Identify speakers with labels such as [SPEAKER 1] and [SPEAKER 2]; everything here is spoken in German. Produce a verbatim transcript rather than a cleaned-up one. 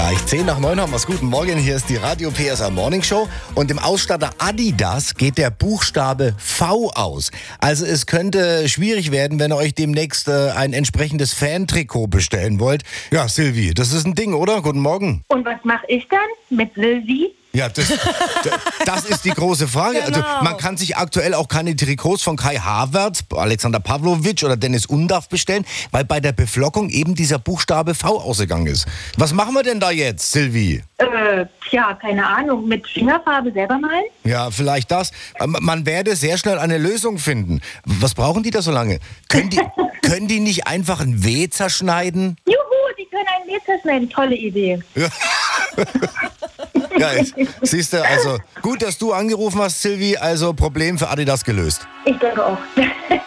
[SPEAKER 1] Gleich zehn nach neun haben wir's. Guten Morgen, hier ist die Radio P S A Morning Show. Und im Ausstatter Adidas geht der Buchstabe V aus. Also es könnte schwierig werden, wenn ihr euch demnächst äh, ein entsprechendes Fan-Trikot bestellen wollt. Ja, Silvi, das ist ein Ding, oder? Guten Morgen.
[SPEAKER 2] Und was mache ich dann mit Silvi?
[SPEAKER 1] Ja, das, das ist die große Frage.
[SPEAKER 3] Genau.
[SPEAKER 1] Also man kann sich aktuell auch keine Trikots von Kai Havertz, Alexander Pavlovic oder Dennis Undaff bestellen, weil bei der Beflockung eben dieser Buchstabe V ausgegangen ist. Was machen wir denn da jetzt, Silvi?
[SPEAKER 2] Äh, tja, keine Ahnung. Mit Fingerfarbe selber malen?
[SPEAKER 1] Ja, vielleicht das. Man werde sehr schnell eine Lösung finden. Was brauchen die da so lange? Können die, können die nicht einfach ein W zerschneiden?
[SPEAKER 2] Juhu, die können einen Weh zerschneiden. Tolle Idee.
[SPEAKER 1] Ja. Geil. Siehst du, also gut, dass du angerufen hast, Silvi. Also Problem für Adidas gelöst.
[SPEAKER 2] Ich denke auch.